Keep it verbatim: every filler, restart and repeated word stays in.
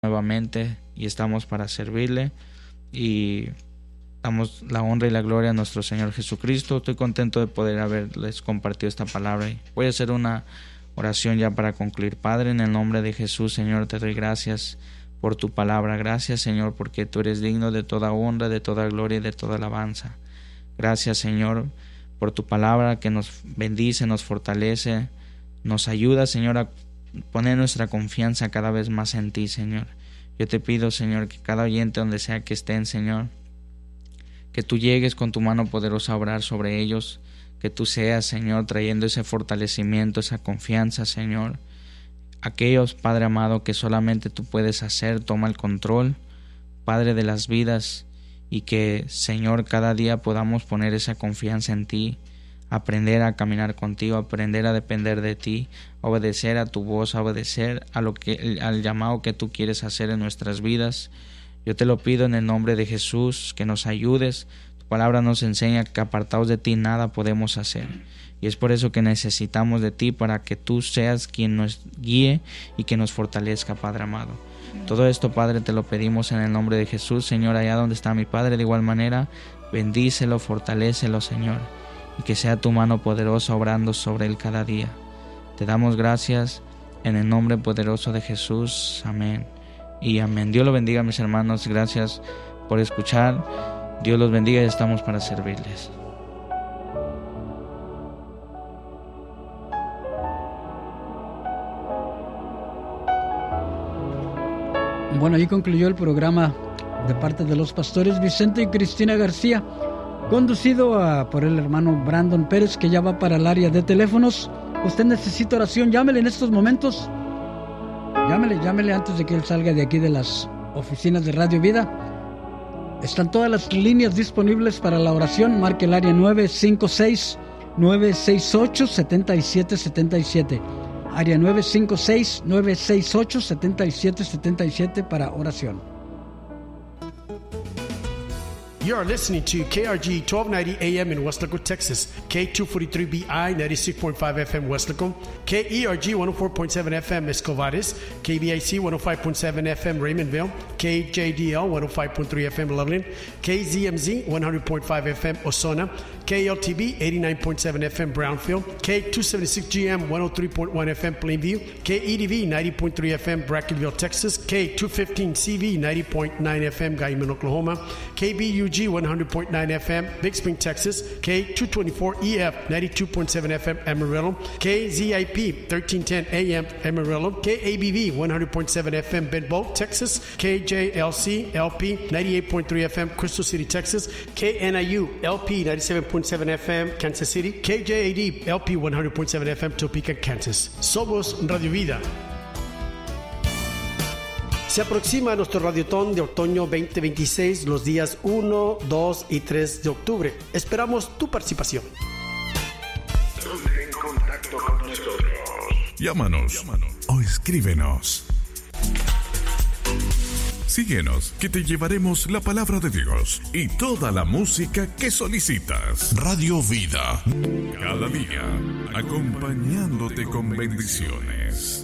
nuevamente y estamos para servirle y damos la honra y la gloria a nuestro Señor Jesucristo. Estoy contento de poder haberles compartido esta palabra y voy a hacer una oración ya para concluir. Padre, en el nombre de Jesús, Señor, te doy gracias por tu palabra. Gracias, Señor, porque tú eres digno de toda honra, de toda gloria y de toda alabanza. Gracias, Señor, por tu palabra que nos bendice, nos fortalece, nos ayuda, Señor, a poner nuestra confianza cada vez más en ti, Señor. Yo te pido, Señor, que cada oyente donde sea que estén, Señor, que tú llegues con tu mano poderosa a obrar sobre ellos, que tú seas, Señor, trayendo ese fortalecimiento, esa confianza, Señor. Aquellos, Padre amado, que solamente tú puedes hacer, toma el control, Padre de las vidas, y que, Señor, cada día podamos poner esa confianza en ti, aprender a caminar contigo, aprender a depender de ti, obedecer a tu voz, obedecer a lo que, al llamado que tú quieres hacer en nuestras vidas. Yo te lo pido en el nombre de Jesús, que nos ayudes. Tu palabra nos enseña que apartados de ti nada podemos hacer. Y es por eso que necesitamos de ti, para que tú seas quien nos guíe y que nos fortalezca, Padre amado. Todo esto, Padre, te lo pedimos en el nombre de Jesús. Señor, allá donde está mi Padre, de igual manera, bendícelo, fortalécelo, Señor, y que sea tu mano poderosa obrando sobre él cada día. Te damos gracias en el nombre poderoso de Jesús. Amén y amén. Dios los bendiga, mis hermanos. Gracias por escuchar. Dios los bendiga y estamos para servirles. Bueno, ahí concluyó el programa de parte de los pastores Vicente y Cristina García, conducido a, por el hermano Brandon Pérez, que ya va para el área de teléfonos. Usted necesita oración, llámele en estos momentos. Llámele, llámele antes de que él salga de aquí de las oficinas de Radio Vida. Están todas las líneas disponibles para la oración. Marque el área nueve cinco seis, nueve seis ocho, siete siete siete siete. Área nueve cinco seis, nueve seis ocho, siete siete siete siete para oración. You are listening to K R G twelve ninety A M in Weslaco, Texas, K two forty-three B I ninety-six point five F M Weslaco, K E R G one oh four point seven F M Escovares, K B I C one oh five point seven F M Raymondville, K J D L one oh five point three F M Loveland, K Z M Z one hundred point five F M Osona, K L T B eighty-nine point seven F M Brownfield, K two seventy-six G M one oh three point one F M Plainview, K E D V ninety point three F M Brackenville, Texas, K two fifteen C V ninety point nine F M Guyman, Oklahoma, K B U G one hundred point nine F M Big Spring, Texas, K two twenty-four E F ninety-two point seven F M Amarillo, K Z I P thirteen ten A M Amarillo, K A B V one hundred point seven F M Benbow, Texas, K J L C L P ninety-eight point three F M Crystal City, Texas, K N I U L P ninety-seven point seven F M Kansas City, K J A D L P one hundred point seven F M Topeka, Kansas. Somos Radio Vida. Se aproxima nuestro Radiotón de otoño veinte veintiséis los días uno, dos y tres de octubre. Esperamos tu participación. Ponte en contacto con nosotros. Llámanos, Llámanos o escríbenos. Síguenos, que te llevaremos la palabra de Dios y toda la música que solicitas. Radio Vida. Cada día, acompañándote con bendiciones.